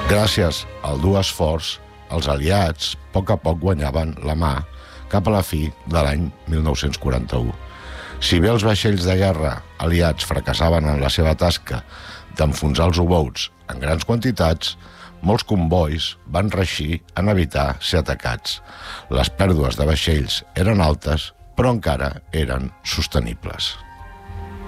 Gràcies al dur esforç, els aliats a poc guanyaven la mà cap a la fi de l'any 1941. Si bé els vaixells de guerra aliats fracassaven en la seva tasca d'enfonsar els U-boats en grans quantitats, molts convois van reeixir en evitar ser atacats. Les pèrdues de vaixells eren altes, però encara eren sostenibles.